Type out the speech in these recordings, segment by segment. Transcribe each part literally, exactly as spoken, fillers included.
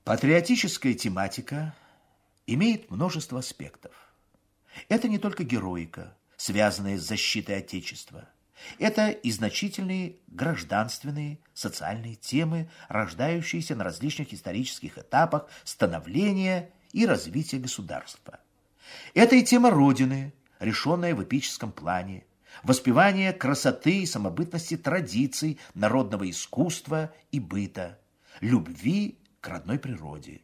Патриотическая тематика имеет множество аспектов. Это не только героика, связанная с защитой Отечества. Это и значительные гражданственные, социальные темы, рождающиеся на различных исторических этапах становления и развития государства. Это и тема Родины, решенная в эпическом плане, воспевание красоты и самобытности традиций народного искусства и быта, любви к родной природе.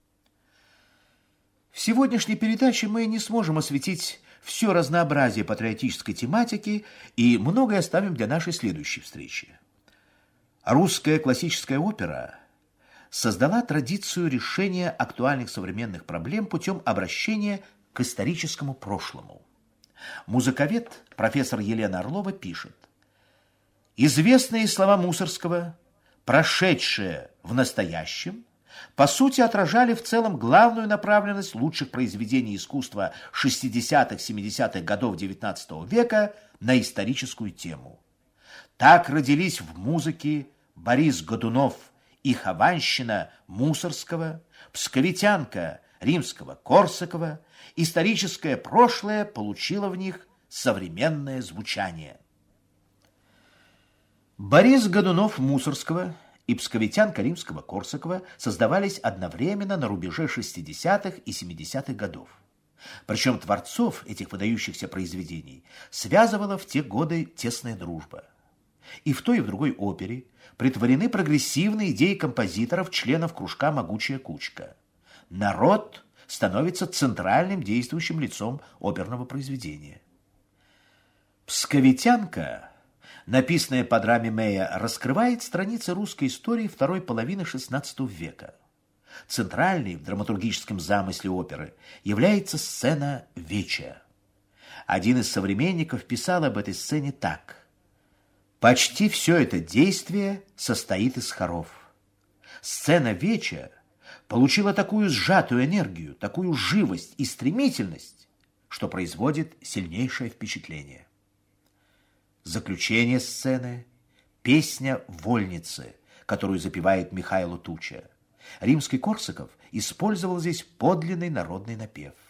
В сегодняшней передаче мы не сможем осветить все разнообразие патриотической тематики и многое оставим для нашей следующей встречи. Русская классическая опера создала традицию решения актуальных современных проблем путем обращения к историческому прошлому. Музыковед профессор Елена Орлова пишет: «Известные слова Мусорского, прошедшие в настоящем, по сути отражали в целом главную направленность лучших произведений искусства шестидесятых-семидесятых годов девятнадцатого века на историческую тему. Так родились в музыке Борис Годунов и Хованщина Мусорского, Псковитянка Римского-Корсакова, историческое прошлое получило в них современное звучание». Борис Годунов Мусорского и Псковитянка Римского-Корсакова создавались одновременно на рубеже шестидесятых и семидесятых годов. Причем творцов этих выдающихся произведений связывала в те годы тесная дружба. И в той, и в другой опере претворены прогрессивные идеи композиторов, членов кружка «Могучая кучка». Народ становится центральным действующим лицом оперного произведения. «Псковитянка», написанная по драме Мэя, раскрывает страницы русской истории второй половины шестнадцатого века. Центральной в драматургическом замысле оперы является сцена веча. Один из современников писал об этой сцене так: «Почти все это действие состоит из хоров. Сцена веча получила такую сжатую энергию, такую живость и стремительность, что производит сильнейшее впечатление». Заключение сцены – песня «Вольницы», которую запевает Михайло Туча. Римский-Корсаков использовал здесь подлинный народный напев.